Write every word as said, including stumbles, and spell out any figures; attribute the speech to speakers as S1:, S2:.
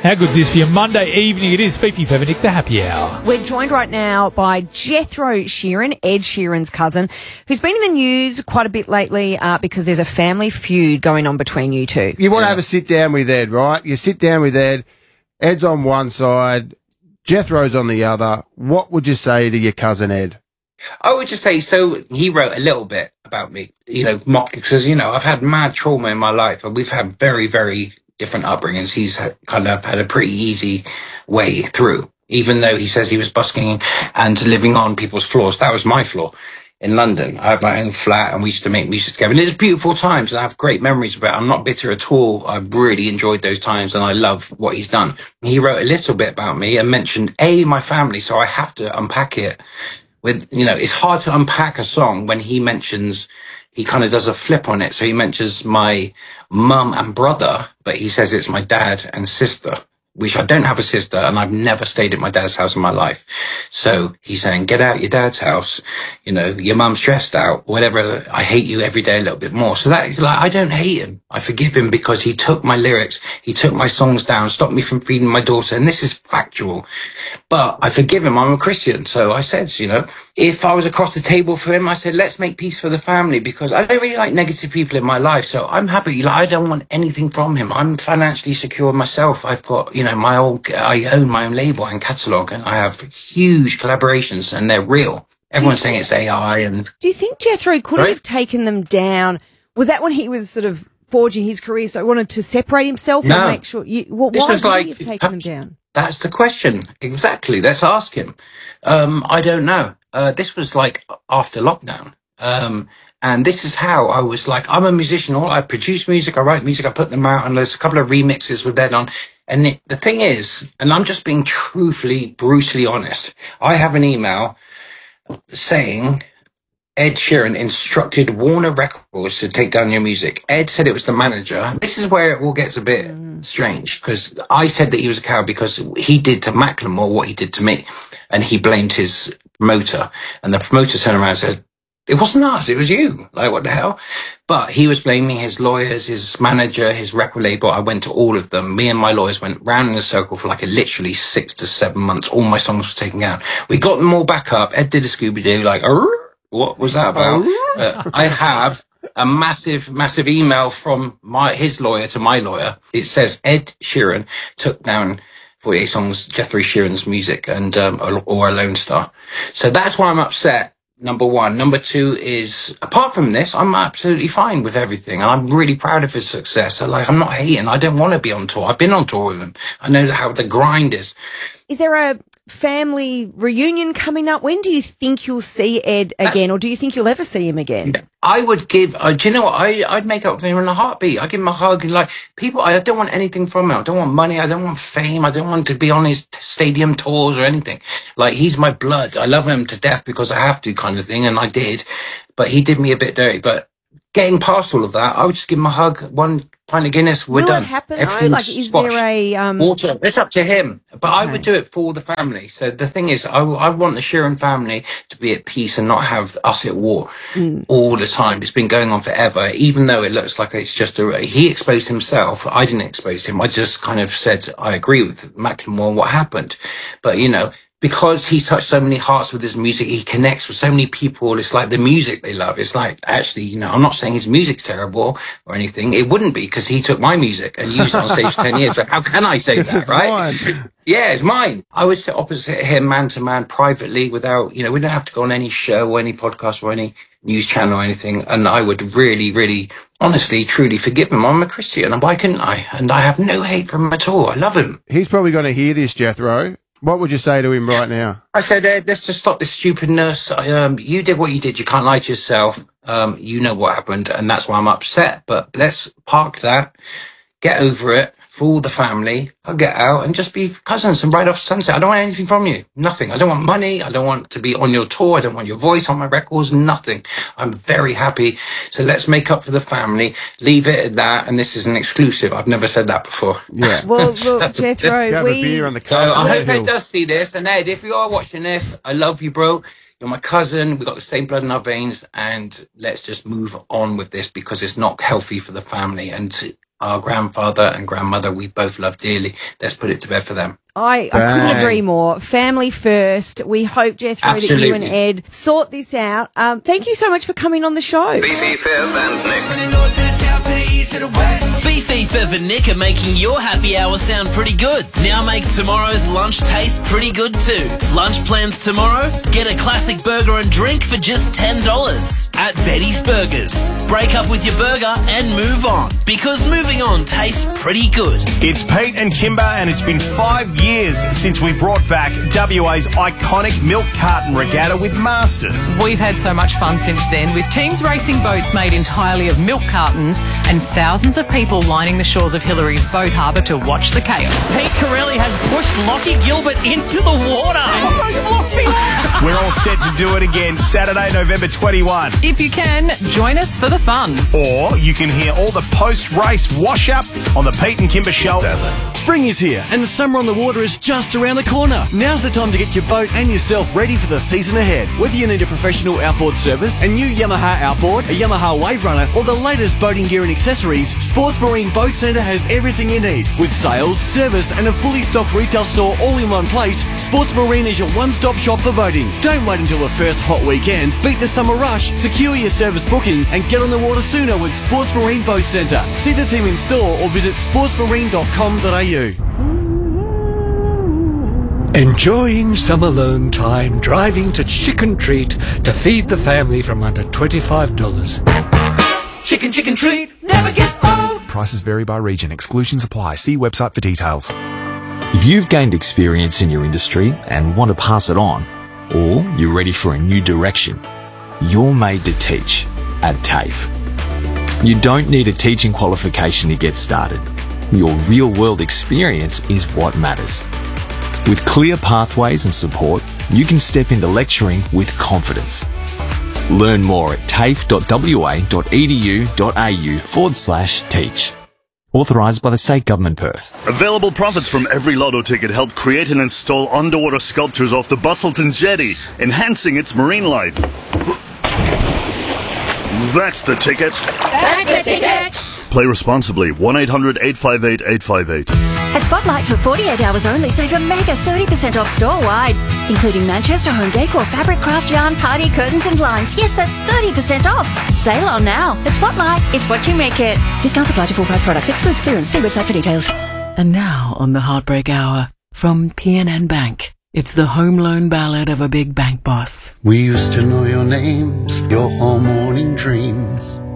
S1: How good is this for your Monday evening? It is Fifi Fevenik, the happy hour.
S2: We're joined right now by Jethro Sheeran, Ed Sheeran's cousin, who's been in the news quite a bit lately uh, because there's a family feud going on between you two.
S3: You want to have a sit down with Ed, right? You sit down with Ed. Ed's on one side, Jethro's on the other. What would you say to your cousin Ed?
S4: I would just say, so he wrote a little bit about me, you know, mock, because, you know, I've had mad trauma in my life and we've had very, very different upbringings. He's kind of had a pretty easy way through, even though he says he was busking and living on people's floors. That was my floor in London. I had my own flat and we used to make music together. And it's beautiful times and I have great memories of it. I'm not bitter at all. I really enjoyed those times and I love what he's done. He wrote a little bit about me and mentioned, A, my family, so I have to unpack it. With, you know, it's hard to unpack a song when he mentions, he kind of does a flip on it. So he mentions my mum and brother, but he says it's my dad and sister, which I don't have a sister and I've never stayed at my dad's house in my life. So he's saying, get out your dad's house. You know, your mum's stressed out, whatever. I hate you every day a little bit more. So that, like, I don't hate him. I forgive him because he took my lyrics. He took my songs down, stopped me from feeding my daughter. And this is factual, but I forgive him. I'm a Christian. So I said, you know, if I was across the table for him, I said, let's make peace for the family because I don't really like negative people in my life. So I'm happy. Like, I don't want anything from him. I'm financially secure myself. I've got, you know, my old, I own my own label and catalogue and I have huge collaborations and they're real. Everyone's saying it's A I. And
S2: do you think Jethro could
S4: right?
S2: have taken them down? Was that when he was sort of forging his career, so he wanted to separate himself
S4: no.
S2: and make sure you, well,
S4: this
S2: why
S4: was
S2: would
S4: like,
S2: he have taken them down?
S4: That's the question. Exactly. Let's ask him. Um, I don't know. Uh, this was like after lockdown. Um, and this is how I was like, I'm a musician. I produce music. I write music. I put them out and there's a couple of remixes with that on. And it, the thing is, and I'm just being truthfully, brutally honest. I have an email saying Ed Sheeran instructed Warner Records to take down your music. Ed said it was the manager. This is where it all gets a bit mm. strange because I said that he was a coward because he did to Macklemore what he did to me. And he blamed his promoter. And the promoter turned around and said, it wasn't us, it was you. Like, what the hell? But he was blaming his lawyers, his manager, his record label. I went to all of them. Me and my lawyers went round in a circle for like a literally six to seven months. All my songs were taken out. We got them all back up. Ed did a Scooby-Doo, like, what was that about? uh, I have a massive, massive email from my his lawyer to my lawyer. It says Ed Sheeran took down forty-eight songs, Jethro Sheeran's music, and um, or, or a Lone Star. So that's why I'm upset. Number one. Number two is, apart from this, I'm absolutely fine with everything. And I'm really proud of his success. So, like, I'm not hating. I don't want to be on tour. I've been on tour with him. I know how the grind is.
S2: Is there a family reunion coming up? When do you think you'll see Ed again? Or do you think you'll ever see him again?
S4: I would give, uh, do you know what? I, I'd make up for him in a heartbeat. I'd give him a hug. And like, people, I don't want anything from him. I don't want money. I don't want fame. I don't want to be on his stadium tours or anything. Like, he's my blood. I love him to death because I have to, kind of thing. And I did. But he did me a bit dirty. But getting past all of that, I would just give him a hug, one pint of Guinness, we're
S2: Will
S4: done.
S2: It happen?
S4: Everything's
S2: like, is
S4: squashed.
S2: there a um...
S4: water? It's up to him, but
S2: okay.
S4: I would do it for the family. So the thing is, I, I want the Sheeran family to be at peace and not have us at war mm. all the time. It's been going on forever, even though it looks like it's just a. He exposed himself. I didn't expose him. I just kind of said I agree with Macklemore and what happened, but you know. Because he touched so many hearts with his music, he connects with so many people. It's like the music they love. It's like, actually, you know, I'm not saying his music's terrible or anything. It wouldn't be because he took my music and used it on stage for ten years. So how can I say that, right? Mine. Yeah, it's mine. I would sit opposite him man to man privately without, you know, we don't have to go on any show or any podcast or any news channel or anything. And I would really, really, honestly, truly forgive him. I'm a Christian and why couldn't I? And I have no hate for him at all. I love him.
S3: He's probably going to hear this, Jethro. What would you say to him right now?
S4: I said, Ed, let's just stop this stupidness. Um, you did what you did. You can't lie to yourself. Um, you know what happened, and that's why I'm upset. But let's park that, get over it for all the family. I'll get out and just be cousins and ride off sunset. I don't want anything from you. Nothing. I don't want money. I don't want to be on your tour. I don't want your voice on my records. Nothing. I'm very happy. So let's make up for the family. Leave it at that. And this is an exclusive. I've never said that before.
S3: Yeah.
S2: Well, look, Jethro,
S3: have
S2: we...
S3: a beer on the
S4: so I hope
S3: hill.
S4: Ed does see this. And Ed, if you are watching this, I love you, bro. You're my cousin. We've got the same blood in our veins. And let's just move on with this because it's not healthy for the family. And to, our grandfather and grandmother we both love dearly. Let's put it to bed for them.
S2: I, I couldn't agree more. Family first. We hope, Jethro,
S4: Absolutely.
S2: that you and Ed sort this out. Um, thank you so much for coming on the show.
S5: Fifi, Fev and Nick.
S6: Fifi, Fev and Nick are making your happy hour sound pretty good. Now make tomorrow's lunch taste pretty good too. Lunch plans tomorrow? Get a classic burger and drink for just ten dollars at Betty's Burgers. Break up with your burger and move on, because moving on tastes pretty good.
S7: It's Pete and Kimber, and it's been five years since we brought back W A's iconic milk carton regatta with Masters.
S8: We've had so much fun since then, with teams racing boats made entirely of milk cartons and thousands of people lining the shores of Hillary's boat harbour to watch the chaos.
S9: Pete Corelli has pushed Lockie Gilbert into the water. Oh, you've lost the
S7: We're all set to do it again Saturday, November twenty-first.
S8: If you can, join us for the fun.
S7: Or you can hear all the post-race wash-up on the Pete and Kimber Show.
S10: Spring is here and the summer on the water is just around the corner. Now's the time to get your boat and yourself ready for the season ahead. Whether you need a professional outboard service, a new Yamaha outboard, a Yamaha Wave Runner, or the latest boating gear and accessories, Sports Marine Boat Centre has everything you need. With sales, service and a fully stocked retail store all in one place, Sports Marine is your one-stop shop for boating. Don't wait until the first hot weekend. Beat the summer rush, secure your service booking and get on the water sooner with Sports Marine Boat Centre. See the team in store or visit sports marine dot com dot a u.
S11: Enjoying some alone time, driving to Chicken Treat to feed the family from under twenty-five dollars.
S6: Chicken, chicken treat never gets old.
S12: Prices vary by region. Exclusions apply. See website for details.
S13: If you've gained experience in your industry and want to pass it on, or you're ready for a new direction, you're made to teach at TAFE. You don't need a teaching qualification to get started. Your real-world experience is what matters. With clear pathways and support, you can step into lecturing with confidence. Learn more at tafe.wa.edu.au forward slash teach. Authorised by the State Government Perth.
S14: Available profits from every lotto ticket helped create and install underwater sculptures off the Bustleton Jetty, enhancing its marine life. That's the ticket.
S15: That's the ticket.
S14: Play responsibly. one eight hundred eight five eight eight five eight.
S16: At Spotlight for forty-eight hours only, save a mega thirty percent off store-wide, including Manchester home decor, fabric, craft yarn, party curtains and blinds. Yes, that's thirty percent off. Sale on now. At Spotlight, it's what you make it. Discounts apply to full price products. Excludes clearance. See website for details.
S17: And now on the Heartbreak Hour, from P N N Bank, it's the home loan ballad of a big bank boss.
S18: We used to know your names, your whole morning dreams.